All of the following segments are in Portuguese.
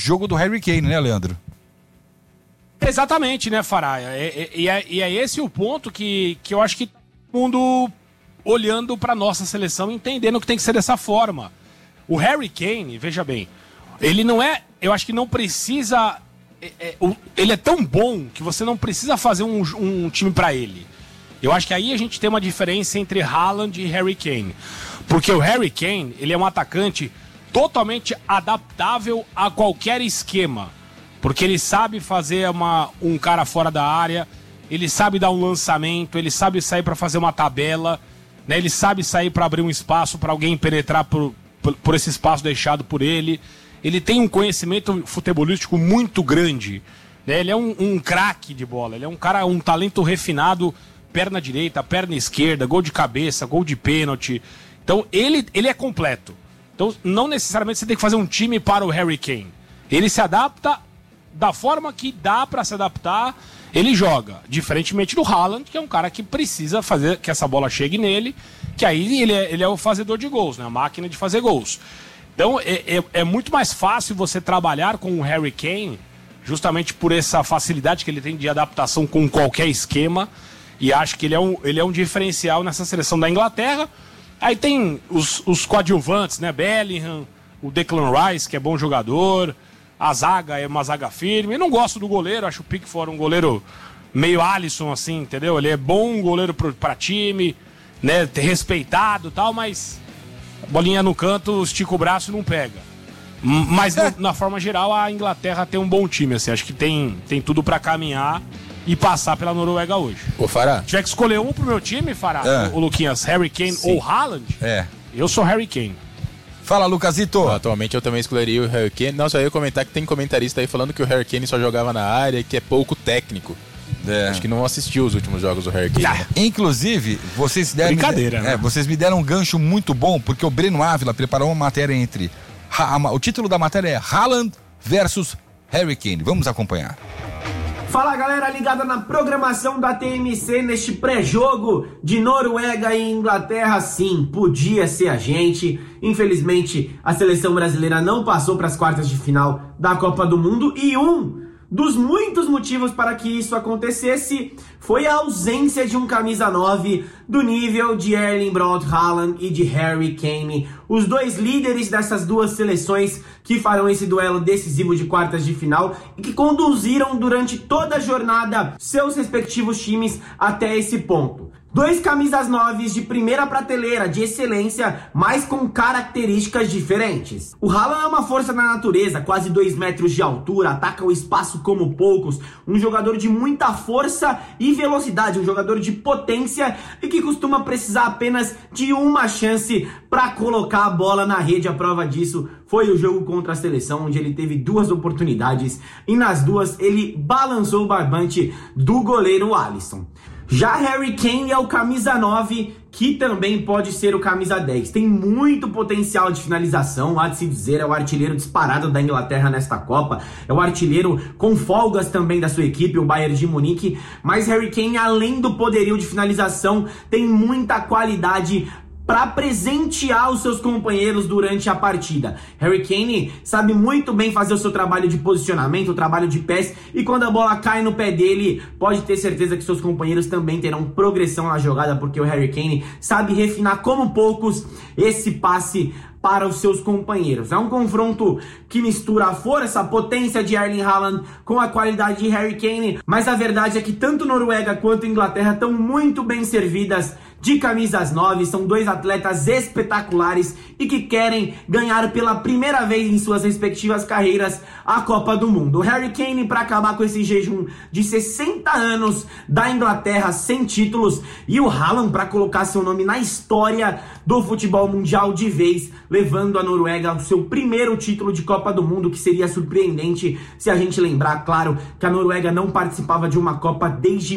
jogo do Harry Kane, né, Leandro? Exatamente, né, Faraia? E é esse o ponto que eu acho que todo mundo olhando para nossa seleção, entendendo que tem que ser dessa forma. O Harry Kane, veja bem, ele não é... Eu acho que não precisa... ele é tão bom que você não precisa fazer um time para ele. Eu acho que aí a gente tem uma diferença entre Haaland e Harry Kane. Porque o Harry Kane, ele é um atacante totalmente adaptável a qualquer esquema. Porque ele sabe fazer um cara fora da área, ele sabe dar um lançamento, ele sabe sair para fazer uma tabela, né? Ele sabe sair para abrir um espaço para alguém penetrar por esse espaço deixado por ele. Ele tem um conhecimento futebolístico muito grande, né? Ele é um craque de bola, ele é um talento refinado, perna direita, perna esquerda, gol de cabeça, gol de pênalti. Então ele é completo. Então não necessariamente você tem que fazer um time para o Harry Kane. Ele se adapta da forma que dá para se adaptar, ele joga. Diferentemente do Haaland, que é um cara que precisa fazer que essa bola chegue nele, que aí ele é o fazedor de gols, né? A máquina de fazer gols. Então é muito mais fácil você trabalhar com o Harry Kane, justamente por essa facilidade que ele tem de adaptação com qualquer esquema, e acho que ele é um diferencial nessa seleção da Inglaterra. Aí tem os coadjuvantes, né? Bellingham, o Declan Rice, que é bom jogador, a zaga é uma zaga firme. Eu não gosto do goleiro, acho o Pickford um goleiro meio Alisson, assim, entendeu? Ele é bom goleiro pra time, né? Respeitado e tal, mas bolinha no canto, estica o braço e não pega. Mas na forma geral, a Inglaterra tem um bom time, assim, acho que tem tudo pra caminhar e passar pela Noruega hoje. Ô, Fará. Se tiver que escolher um pro meu time, Fará, o Luquinhas, Harry Kane ou Haaland, eu sou Harry Kane. Fala, Lucasito. Atualmente eu também escolheria o Harry Kane. Não, só ia comentar que tem comentarista aí falando que o Harry Kane só jogava na área e que é pouco técnico. Acho que não assistiu os últimos jogos do Harry Kane. Né? Inclusive, vocês me deram um gancho muito bom, porque o Breno Ávila preparou uma matéria entre... o título da matéria é Haaland versus Harry Kane. Vamos acompanhar. Fala, galera ligada na programação da TMC neste pré-jogo de Noruega e Inglaterra. Sim, podia ser a gente. Infelizmente, a seleção brasileira não passou para as quartas de final da Copa do Mundo e um dos muitos motivos para que isso acontecesse foi a ausência de um camisa 9 do nível de Erling Braut Haaland e de Harry Kane, os dois líderes dessas duas seleções que farão esse duelo decisivo de quartas de final e que conduziram durante toda a jornada seus respectivos times até esse ponto. Dois camisas 9 de primeira prateleira, de excelência, mas com características diferentes. O Haaland é uma força da natureza, quase 2 metros de altura, ataca o espaço como poucos, um jogador de muita força e velocidade, um jogador de potência e que costuma precisar apenas de uma chance para colocar a bola na rede. A prova disso foi o jogo contra a seleção, onde ele teve 2 oportunidades e nas 2 ele balançou o barbante do goleiro Alisson. Já Harry Kane é o camisa 9, que também pode ser o camisa 10. Tem muito potencial de finalização, há de se dizer, é o artilheiro disparado da Inglaterra nesta Copa, é o artilheiro com folgas também da sua equipe, o Bayern de Munique, mas Harry Kane, além do poderio de finalização, tem muita qualidade para presentear os seus companheiros durante a partida. Harry Kane sabe muito bem fazer o seu trabalho de posicionamento, o trabalho de pés, e quando a bola cai no pé dele, pode ter certeza que seus companheiros também terão progressão na jogada, porque o Harry Kane sabe refinar como poucos esse passe para os seus companheiros. É um confronto que mistura a força, a potência de Erling Haaland com a qualidade de Harry Kane, mas a verdade é que tanto Noruega quanto Inglaterra estão muito bem servidas de camisas 9, são dois atletas espetaculares e que querem ganhar pela primeira vez em suas respectivas carreiras a Copa do Mundo. O Harry Kane para acabar com esse jejum de 60 anos da Inglaterra sem títulos, e o Haaland para colocar seu nome na história do futebol mundial de vez, levando a Noruega ao seu primeiro título de Copa do Mundo, que seria surpreendente se a gente lembrar, claro, que a Noruega não participava de uma Copa desde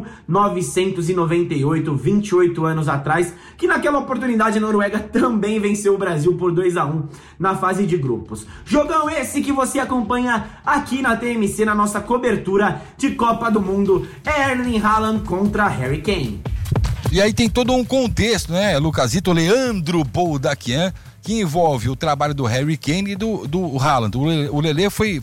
1998, 28 anos atrás, que naquela oportunidade a Noruega também venceu o Brasil por 2-1 na fase de grupos. Jogão esse que você acompanha aqui na TMC, na nossa cobertura de Copa do Mundo, Erling Haaland contra Harry Kane. E aí tem todo um contexto, né, Lucasito, Leandro Boldaquian, que envolve o trabalho do Harry Kane e do Haaland. O Lelê foi